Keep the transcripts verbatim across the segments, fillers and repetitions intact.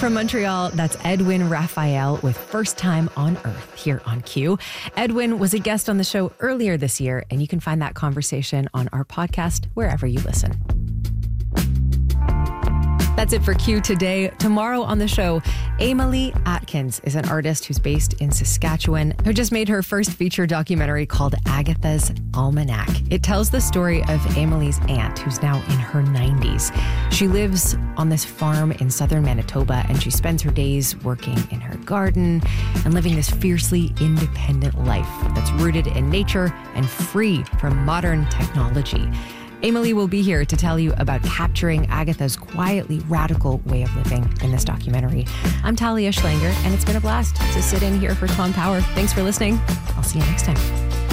From Montreal, that's Edwin Raphael with First Time on Earth here on Q. Edwin was a guest on the show earlier this year, and you can find that conversation on our podcast wherever you listen. That's it for Q today. Tomorrow on the show, Emily Atkins is an artist who's based in Saskatchewan who just made her first feature documentary called Agatha's Almanac. It tells the story of Emily's aunt, who's now in her nineties. She lives on this farm in southern Manitoba, and she spends her days working in her garden and living this fiercely independent life that's rooted in nature and free from modern technology. Emily will be here to tell you about capturing Agatha's quietly radical way of living in this documentary. I'm Talia Schlanger, and it's been a blast to sit in here for Tom Power. Thanks for listening. I'll see you next time.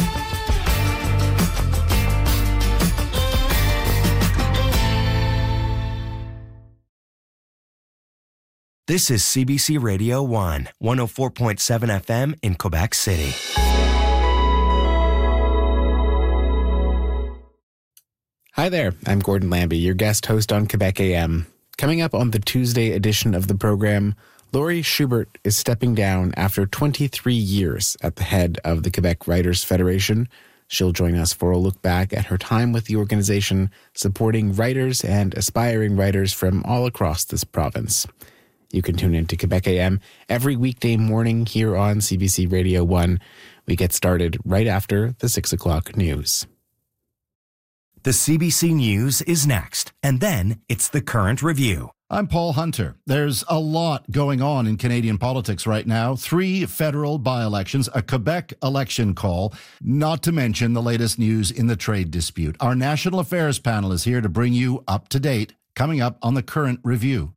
This is C B C Radio one, one oh four point seven F M in Quebec City. Hi there, I'm Gordon Lambie, your guest host on Quebec A M. Coming up on the Tuesday edition of the program, Laurie Schubert is stepping down after twenty-three years at the head of the Quebec Writers' Federation. She'll join us for a look back at her time with the organization, supporting writers and aspiring writers from all across this province. You can tune in to Quebec A M every weekday morning here on C B C Radio one. We get started right after the six o'clock news. The C B C News is next, and then it's the Current Review. I'm Paul Hunter. There's a lot going on in Canadian politics right now. Three federal by-elections, a Quebec election call, not to mention the latest news in the trade dispute. Our National Affairs panel is here to bring you up to date, coming up on the Current Review.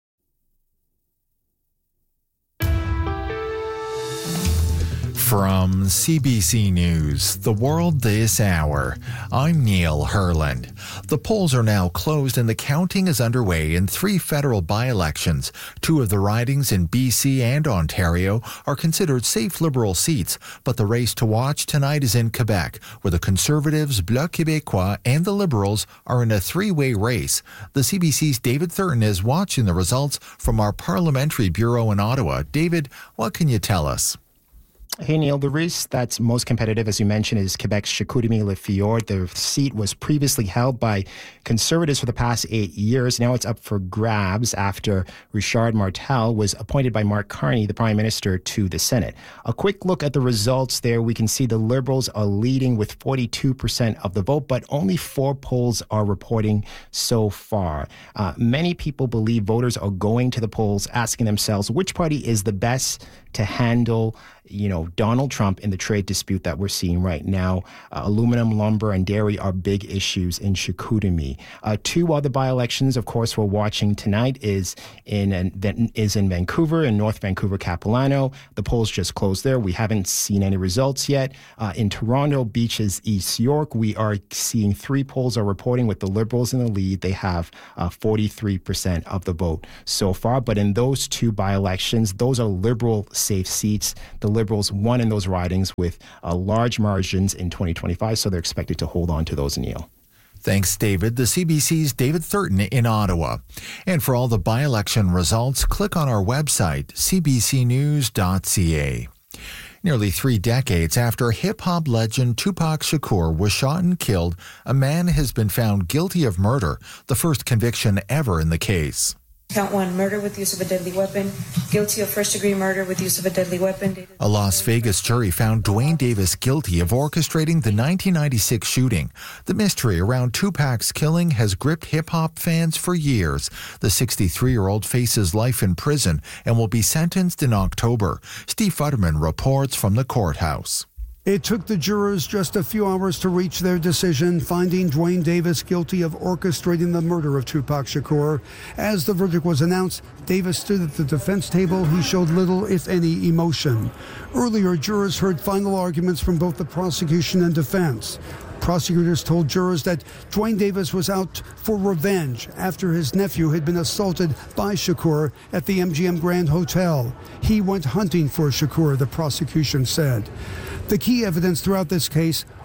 From C B C News, The World This Hour, I'm Neil Herland. The polls are now closed and the counting is underway in three federal by-elections. Two of the ridings in B C and Ontario are considered safe Liberal seats, but the race to watch tonight is in Quebec, where the Conservatives, Bloc Québécois, and the Liberals are in a three-way race. The C B C's David Thurton is watching the results from our parliamentary bureau in Ottawa. David, what can you tell us? Hey, Neil, the race that's most competitive, as you mentioned, is Quebec's Chicoutimi-Le-Fjord. The seat was previously held by Conservatives for the past eight years. Now it's up for grabs after Richard Martel was appointed by Mark Carney, the Prime Minister, to the Senate. A quick look at the results there. We can see the Liberals are leading with forty-two percent of the vote, but only four polls are reporting so far. Uh, many people believe voters are going to the polls asking themselves which party is the best to handle, you know, Donald Trump in the trade dispute that we're seeing right now. Uh, aluminum, lumber, and dairy are big issues in Chicoutimi. Uh, two other by-elections, of course, we're watching tonight is in an, is in Vancouver, in North Vancouver, Capilano. The polls just closed there. We haven't seen any results yet. Uh, in Toronto, Beaches, East York, we are seeing three polls are reporting with the Liberals in the lead. They have uh, forty-three percent of the vote so far. But in those two by-elections, those are Liberal safe seats. The Liberals won in those ridings with uh, large margins in twenty twenty-five, so they're expected to hold on to those, Neil. Thanks, David. The C B C's David Thurton in Ottawa. And for all the by-election results, click on our website, c b c news dot c a. Nearly three decades after hip-hop legend Tupac Shakur was shot and killed, a man has been found guilty of murder, the first conviction ever in the case. Count one, murder with use of a deadly weapon. Guilty of first-degree murder with use of a deadly weapon. A Las Vegas jury found Dwayne Davis guilty of orchestrating the nineteen ninety-six shooting. The mystery around Tupac's killing has gripped hip-hop fans for years. The sixty-three-year-old faces life in prison and will be sentenced in October. Steve Futterman reports from the courthouse. It took the jurors just a few hours to reach their decision, finding Dwayne Davis guilty of orchestrating the murder of Tupac Shakur. As the verdict was announced, Davis stood at the defense table. He showed little, if any, emotion. Earlier, jurors heard final arguments from both the prosecution and defense. Prosecutors told jurors that Dwayne Davis was out for revenge after his nephew had been assaulted by Shakur at the M G M Grand Hotel. He went hunting for Shakur, the prosecution said. The key evidence throughout this case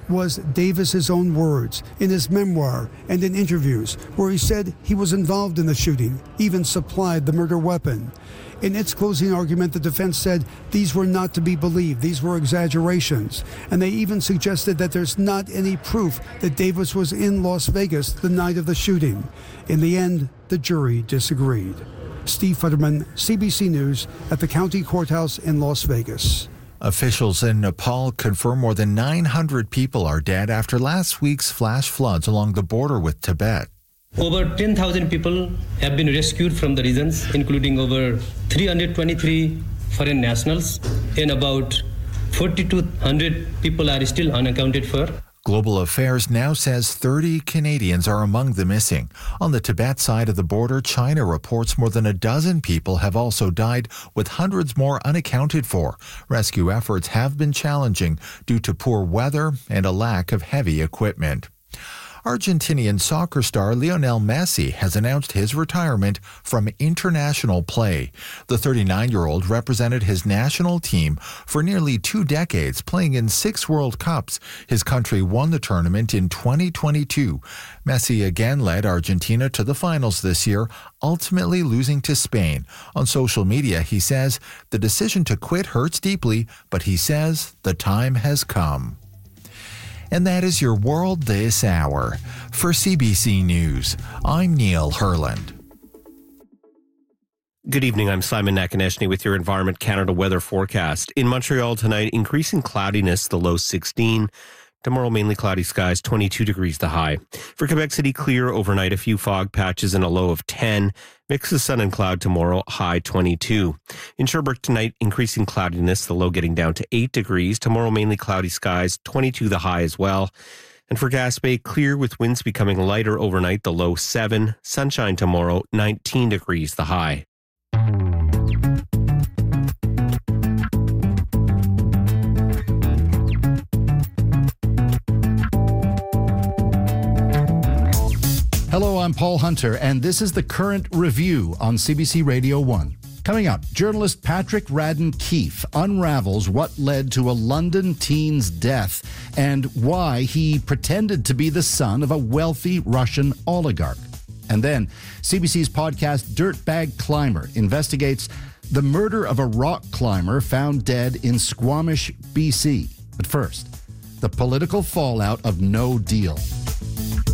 was Davis's own words in his memoir and in interviews, where he said he was involved in the shooting, even supplied the murder weapon. In its closing argument, the defense said these were not to be believed. These were exaggerations. And they even suggested that there's not any proof that Davis was in Las Vegas the night of the shooting. In the end, the jury disagreed. Steve Futterman, C B C News, at the county courthouse in Las Vegas. Officials in Nepal confirm more than nine hundred people are dead after last week's flash floods along the border with Tibet. Over ten thousand people have been rescued from the regions, including over three hundred twenty-three foreign nationals, and about four thousand two hundred people are still unaccounted for. Global Affairs now says thirty Canadians are among the missing. On the Tibet side of the border, China reports more than a dozen people have also died, with hundreds more unaccounted for. Rescue efforts have been challenging due to poor weather and a lack of heavy equipment. Argentinian soccer star Lionel Messi has announced his retirement from international play. The thirty-nine-year-old represented his national team for nearly two decades, playing in six World Cups. His country won the tournament in twenty twenty-two. Messi again led Argentina to the finals this year, ultimately losing to Spain. On social media, he says, "The decision to quit hurts deeply, but he says the time has come." And that is your World This Hour. For C B C News, I'm Neil Herland. Good evening, I'm Simon Nakaneshny with your Environment Canada weather forecast. In Montreal tonight, increasing cloudiness, the low sixteen. Tomorrow, mainly cloudy skies, twenty-two degrees the high. For Quebec City, clear overnight, a few fog patches and a low of ten. Mix of sun and cloud tomorrow, high twenty-two. In Sherbrooke tonight, increasing cloudiness, the low getting down to eight degrees. Tomorrow, mainly cloudy skies, twenty-two the high as well. And for Gaspé, clear with winds becoming lighter overnight, the low seven. Sunshine tomorrow, nineteen degrees the high. Hello, I'm Paul Hunter, and this is the Current Review on C B C Radio one. Coming up, journalist Patrick Radden Keefe unravels what led to a London teen's death and why he pretended to be the son of a wealthy Russian oligarch. And then, C B C's podcast Dirtbag Climber investigates the murder of a rock climber found dead in Squamish, B C. But first, the political fallout of No Deal.